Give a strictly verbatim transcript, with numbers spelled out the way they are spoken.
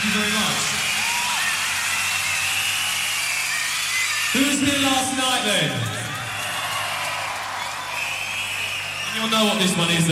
you very much. Who was here last night then? And you'll know what this one is then.